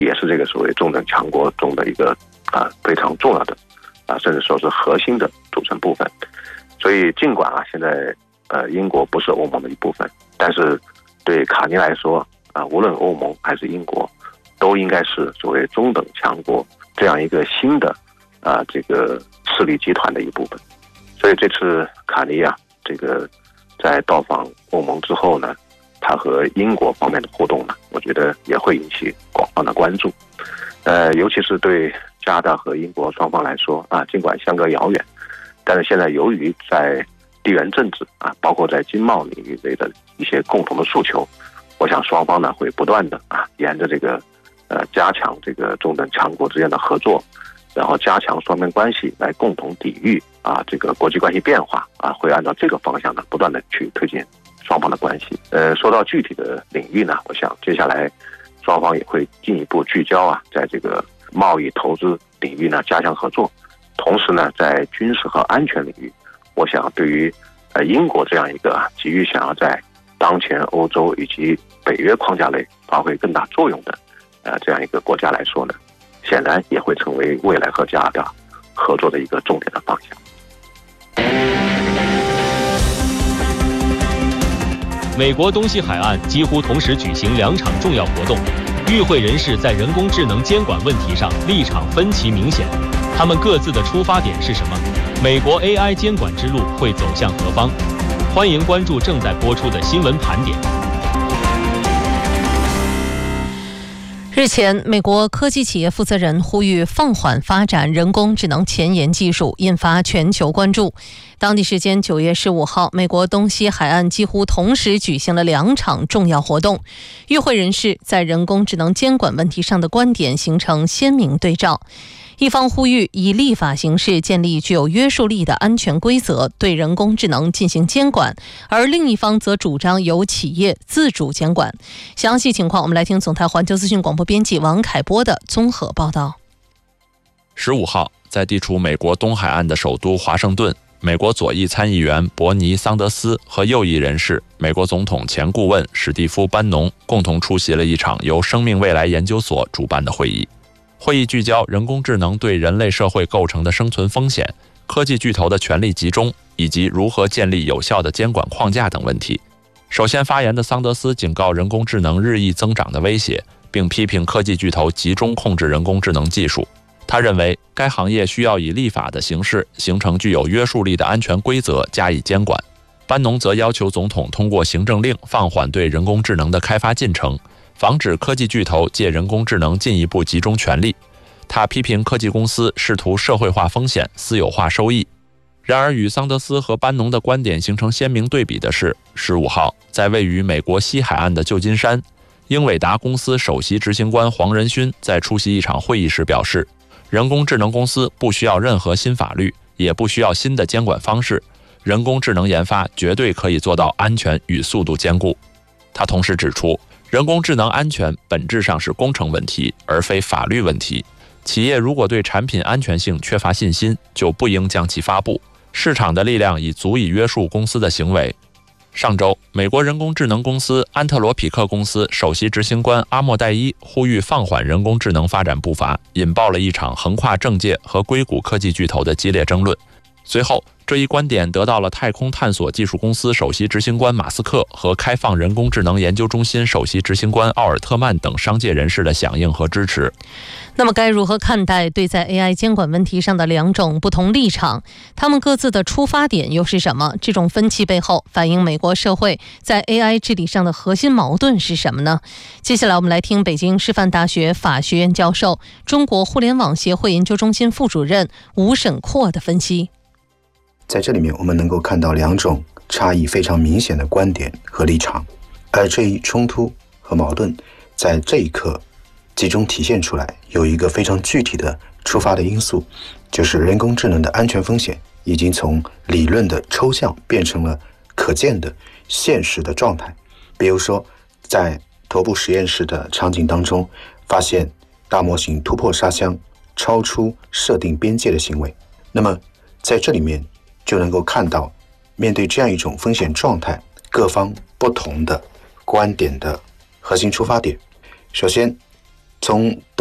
也是这个所谓中等强国中的一个非常重要的甚至说是核心的组成部分。所以尽管现在英国不是欧盟的一部分，但是对卡尼来说无论欧盟还是英国，都应该是所谓中等强国这样一个新的这个势力集团的一部分。所以这次卡尼这个在到访欧盟之后呢，他和英国方面的互动呢，我觉得也会引起广泛的关注。尤其是对加拿大和英国双方来说尽管相隔遥远，但是现在由于在地缘政治包括在经贸领域内的一些共同的诉求，我想双方呢会不断的沿着这个加强这个中等强国之间的合作，然后加强双边关系来共同抵御这个国际关系变化会按照这个方向呢不断的去推进双方的关系。说到具体的领域呢，我想接下来双方也会进一步聚焦在这个贸易投资领域呢加强合作，同时呢在军事和安全领域，我想对于英国这样一个急于想要在当前欧洲以及北约框架内发挥更大作用的这样一个国家来说呢，显然也会成为未来和加拿大合作的一个重点的方向。 美国东西海岸几乎同时举行2场重要活动，与会人士在人工智能监管问题上立场分歧明显，他们各自的出发点是什么？美国 AI 监管之路会走向何方？欢迎关注正在播出的新闻盘点。 日前，美国科技企业负责人呼吁放缓发展人工智能前沿技术，引发全球关注。当地时间9月15号，美国东西海岸几乎同时举行了2场重要活动，与会人士在人工智能监管问题上的观点形成鲜明对照。一方呼吁以立法形式建立具有约束力的安全规则，对人工智能进行监管，而另一方则主张由企业自主监管。详细情况，我们来听总台环球资讯广播编辑王凯波的综合报道。 15号，在地处美国东海岸的首都华盛顿，美国左翼参议员伯尼·桑德斯和右翼人士美国总统前顾问史蒂夫·班农共同出席了一场由生命未来研究所主办的会议。会议聚焦人工智能对人类社会构成的生存风险、科技巨头的权力集中，以及如何建立有效的监管框架等问题。首先发言的桑德斯警告人工智能日益增长的威胁，并批评科技巨头集中控制人工智能技术。他认为该行业需要以立法的形式形成具有约束力的安全规则加以监管。班农则要求总统通过行政令放缓对人工智能的开发进程，防止科技巨头借人工智能进一步集中权力。他批评科技公司试图社会化风险、私有化收益。然而，与桑德斯和班农的观点形成鲜明对比的是，15号在位于美国西海岸的旧金山，英伟达公司首席执行官黄仁勋在出席一场会议时表示，人工智能公司不需要任何新法律，也不需要新的监管方式，人工智能研发绝对可以做到安全与速度兼顾。他同时指出，人工智能安全本质上是工程问题，而非法律问题。企业如果对产品安全性缺乏信心，就不应将其发布。市场的力量已足以约束公司的行为。上周，美国人工智能公司安特罗匹克公司首席执行官阿莫代伊呼吁放缓人工智能发展步伐，引爆了一场横跨政界和硅谷科技巨头的激烈争论。随后，这一观点得到了太空探索技术公司首席执行官马斯克和开放人工智能研究中心首席执行官奥尔特曼等商界人士的响应和支持。 那么该如何看待对在 AI 监管问题上的2种不同立场？他们各自的出发点又是什么？这种分歧背后反映美国社会在 AI 治理上的核心矛盾是什么呢？接下来我们来听北京师范大学法学院教授、中国互联网协会研究中心副主任吴沈阔的分析。 在这里面我们能够看到2种差异非常明显的观点和立场，而这一冲突和矛盾在这一刻集中体现出来，有一个非常具体的出发的因素，就是人工智能的安全风险已经从理论的抽象变成了可见的现实的状态。比如说在头部实验室的场景当中，发现大模型突破沙箱，超出设定边界的行为。那么在这里面就能够看到，面对这样一种风险状态，各方不同的观点的核心出发点。首先， 从